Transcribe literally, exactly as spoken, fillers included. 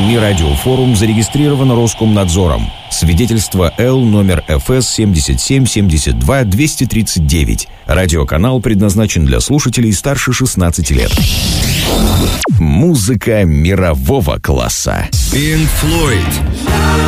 СМИ «Радиофорум» зарегистрировано Роскомнадзором. Свидетельство Л номер эф эс семьдесят семь семьдесят два двести тридцать девять. Радиоканал предназначен для слушателей старше шестнадцати лет. Музыка мирового класса. Pink Floyd.